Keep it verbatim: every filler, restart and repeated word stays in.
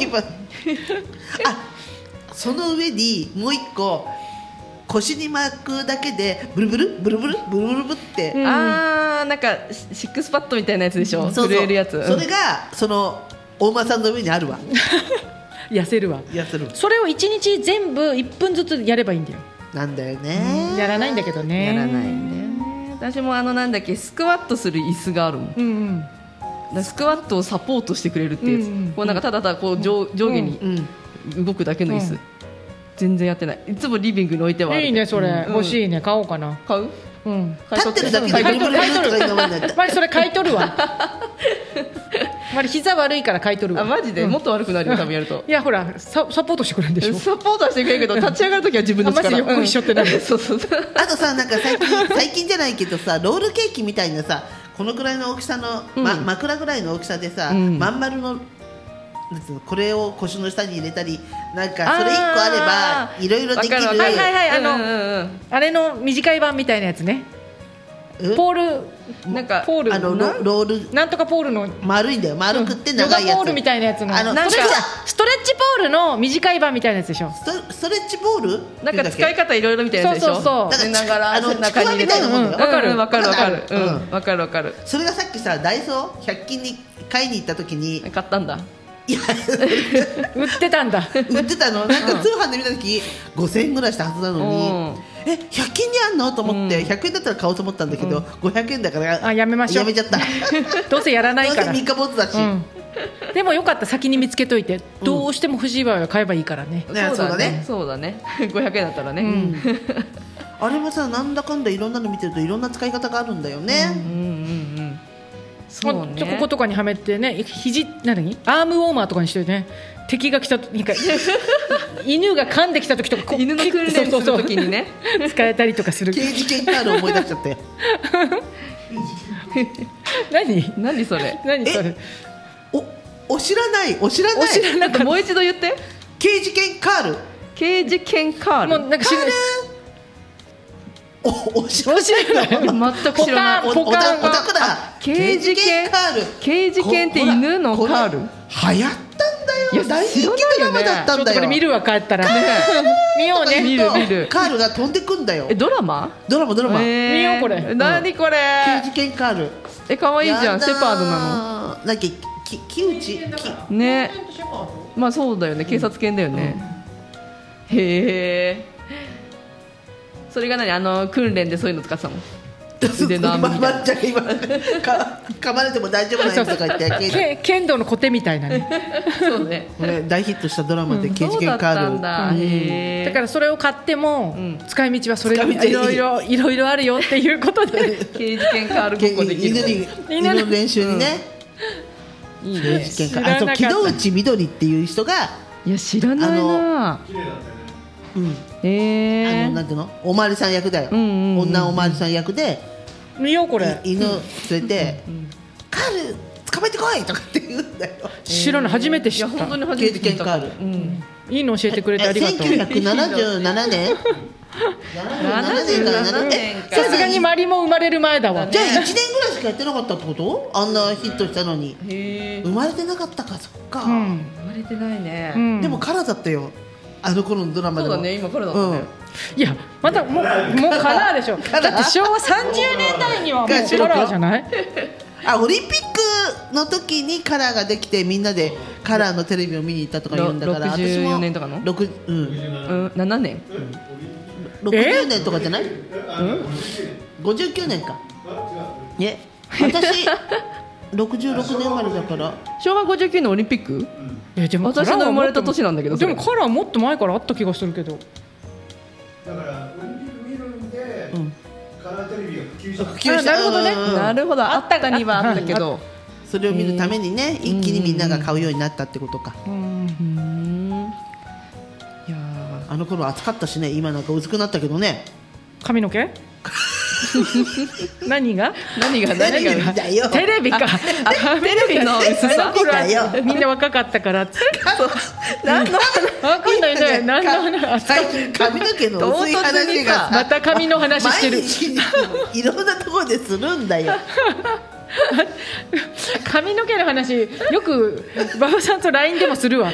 キパあその上にもう一個腰に巻くだけでブルブルブルブルブルブルブルって、 うん、あーなんかシックスパッドみたいなやつでしょ、 そうそう震えるやつ、 それがその大間さんの上にあるわ痩せるわ痩せるそれをいちにち全部いっぷんずつやればいいんだよ。 なんだよね、 うん、やらないんだけどね。 やらないんだよね。私もあのなんだっけスクワットする椅子があるもん、 うんうん、 だからスクワットをサポートしてくれるっていうやつ、 うんうん、 こうなんかただただこう 上,、上下に動くだけの椅子、うん、全然やってない。いつもリビングに置いてはある。 いいねそれ、 うん、 欲しいね。買おうかな。 買う、 うん、 立ってるだけでブルブルブルとか今までやったまりそれ買い取るわまり膝悪いから買い取るわ。 あマジで、うん、もっと悪くなるよ多分やるといやほら サ, サポートしてくれるんでしょ。 サポートはしてくれるけど立ち上がるときは自分の力。 マジでよっこいしょってなる、 うん、そうそうそうあとさなんか最近最近じゃないけどさロールケーキみたいなさこのくらいの大きさの、 うんま、枕ぐらいの大きさでさ、うん、まん丸のこれを腰の下に入れたりなんかそれいっこあればいろいろできる。 はいはいはいあの、うんうんうん、あれの短い版みたいなやつね。ポールなんかポールあの ロ, ロールなんとかポールの丸いんだよ丸くって長いやつ、 ヨガポールみたいなやつのあのなんかストレッチポールの短い版みたいなやつでしょ。 ス ト, ストレッチボールなんか使い方いろいろみたいなやつでしょ。 そうそうそうだからながらあの中に入れてちくわみたいなもんだよ。 わかるわかるわかるうんうんわかるわかる。 それがさっきさダイソーひゃく均に買いに行った時に買ったんだ。 いや売ってたんだ売ってたのなんか通販で見た時ごせんえんぐらいしたはずなのに、えひゃく均にあんのと思って、うん、ひゃくえんだったら買おうと思ったんだけど、うん、ごひゃくえんだからあやめましょうやめちゃったどうせやらないからどうせ三日坊主だし、うん、 でもよかった先に見つけといて、うん、どうしても欲しい場合は買えばいいからね、 うん、そうだねそうだねごひゃくえんだったらね、うん、 あれはさなんだかんだいろんなの見てるといろんな使い方があるんだよね、うんうんうんうんそうね、こことかにはめてね肘何アームウォーマーとかにしてね敵が来たなんか犬が噛んできた時とか犬の訓練する時にね使えたりとかする。 刑事件カード思い出しちゃったよ何何それ何それおお知らないお知らないお知らなかった。 もう一度言って刑事件カール刑事件カールもうなんか知らないおお知らない全く知らない。 おおたおたくだ刑事件カール刑事件って犬のカール流行ったんだよ。大人気ドラマだったんだよ。 ちょっとこれ見るわ帰ったら見ようね。 見る見るカールが飛んでくんだよ。 えドラマドラマドラマ、 えー、 見ようこれ何これ刑事件カールえ可愛いじゃん。セパードなのなんかき木内きねまあそうだよね警察犬だよね、うん、へえそれが何あの訓練でそういうの使ってたの腕の網みたいな、まま、今か噛まれても大丈夫なやつとか言って剣道のコテみたいなねそうねこれ大ヒットしたドラマで刑事件カール、 うん、そうだったんだ、うん、 だからそれを買っても、うん、使い道はそれいろいろいろいろあるよっていうことで刑事件カールごっこできる犬に犬の練習にね、 うん、いいね刑事件カールあと木戸内みどりっていう人がいや知らないなうん、 えー、 あのなんていうのおまわりさん役だよ、うんうんうんうん、女おまわりさん役で見ようこれ犬連れて、うん、カール捕まえてこいとかって言うんだよ。 知らない初めて知った。 いや本当に初めて聞いた。 刑事件カール、うん、 いいの教えてくれてありがとう。 せんきゅうひゃくななじゅうななねんななじゅうななねんかさすがにマリも生まれる前だわ。 じゃあいちねんぐらいしかやってなかったってこと？あんなヒットしたのに。 へ生まれてなかったかそっか、 うん、 生まれてないね、 うん、でもカラーだったよあの頃のドラマでも。 そうだね今カラーだったね、うんいやまだもうもうカラーでしょ。だってしょうわさんじゅうねんだいにはもうカラーじゃないあオリンピックの時にカラーができてみんなでカラーのテレビを見に行ったとか言うんだからろくじゅうよねんとかのろく、うんうん、 ななねん、 うん、ろくじゅうねんとかじゃない、うん、ごじゅうきゅうねんかえ私ろくじゅうろくねん生まれだからしょうわごじゅうきゅうねんオリンピック、 いやでも私の生まれた年なんだけどでもカラーもっと前からあった気がするけどだからオリンピック見るんで、うん、カラーテレビが普及した。 普及した。 なるほどね、うん、なるほどあったかにはあったけどそれを見るためにね一気にみんなが買うようになったってことか。 うんうんいやあの頃暑かったしね今なんか薄くなったけどね髪の毛何が何が何がだよテレビかあテレビの薄さみんな若かったから何の分かんないね何の話最近髪の毛の薄い話がまた髪の話してるいろんなところでするんだよ髪の毛の話よく馬場さんと ライン でもするわ